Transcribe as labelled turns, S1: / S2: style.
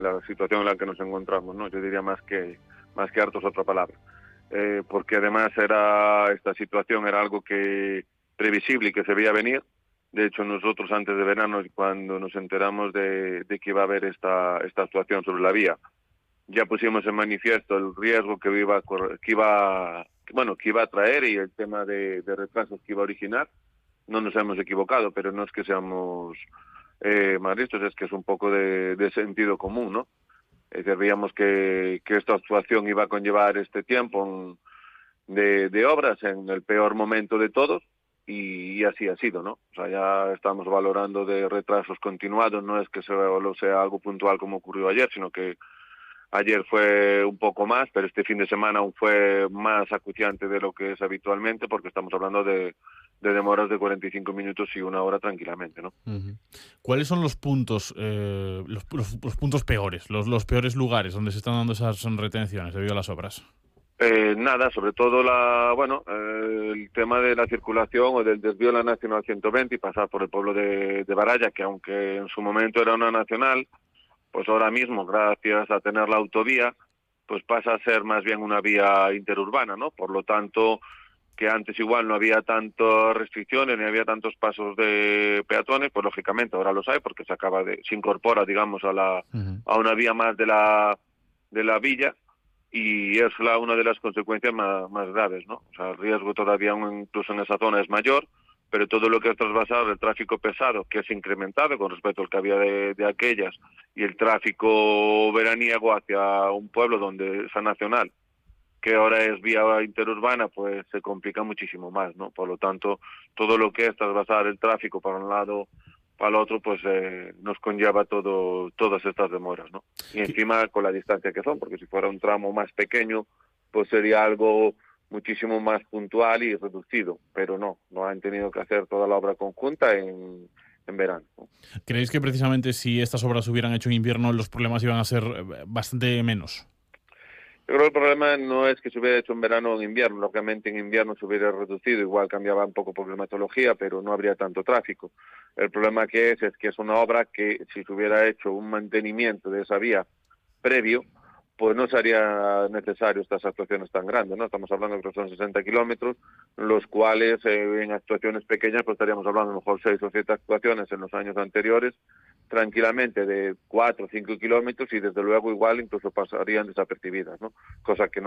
S1: la situación en la que nos encontramos, ¿no? Yo diría más que harto es otra palabra. Porque además esta situación era algo que previsible y que se veía venir. De hecho, nosotros antes de verano, cuando nos enteramos de que iba a haber esta actuación sobre la vía, ya pusimos en manifiesto el riesgo que iba a traer y el tema de retrasos que iba a originar. No nos hemos equivocado, pero no es que seamos más listos, es que es un poco de sentido común, ¿no? Es decir, veíamos que esta actuación iba a conllevar este tiempo de obras en el peor momento de todos, y así ha sido, ¿no? O sea, ya estamos valorando de retrasos continuados, no es que solo sea algo puntual como ocurrió ayer, sino que ayer fue un poco más, pero este fin de semana aún fue más acuciante de lo que es habitualmente, porque estamos hablando de demoras de 45 minutos y una hora tranquilamente, ¿no?
S2: Ujú. ¿Cuáles son los puntos, los puntos peores, los peores lugares donde se están dando esas retenciones debido a las obras?
S1: Nada, sobre todo el tema de la circulación o del desvío de la Nacional 120 y pasar por el pueblo de Baralla, que aunque en su momento era una nacional, pues ahora mismo, gracias a tener la autovía, pues pasa a ser más bien una vía interurbana, ¿no? Por lo tanto, que antes igual no había tantas restricciones ni había tantos pasos de peatones, pues lógicamente ahora los hay porque se incorpora, digamos,
S2: Ujú.
S1: a una vía más de la villa, y es una de las consecuencias más graves, ¿no? O sea, el riesgo todavía incluso en esa zona es mayor, pero todo lo que es trasvasado, el tráfico pesado, que es incrementado con respecto al que había de aquellas, y el tráfico veraniego hacia un pueblo donde esa nacional, que ahora es vía interurbana, pues se complica muchísimo más, ¿no? Por lo tanto, todo lo que es trasvasar el tráfico para un lado, para el otro, pues nos conlleva todas estas demoras, ¿no? Y
S2: ¿Qué-
S1: encima con la distancia que son, porque si fuera un tramo más pequeño, pues sería algo muchísimo más puntual y reducido, pero no han tenido que hacer toda la obra conjunta en verano, ¿no?
S2: ¿Creéis que precisamente si estas obras se hubieran hecho en invierno los problemas iban a ser bastante menos?
S1: Yo creo que el problema no es que se hubiera hecho en verano o en invierno. Lógicamente en invierno se hubiera reducido, igual cambiaba un poco por climatología, pero no habría tanto tráfico. El problema es que es una obra que si se hubiera hecho un mantenimiento de esa vía previo, pues no sería necesario estas actuaciones tan grandes, ¿no? Estamos hablando de que son 60 kilómetros, los cuales en actuaciones pequeñas pues estaríamos hablando a lo mejor 6 o 7 actuaciones en los años anteriores, tranquilamente de 4 o 5 kilómetros, y desde luego igual incluso pasarían desapercibidas, ¿no? Cosa que no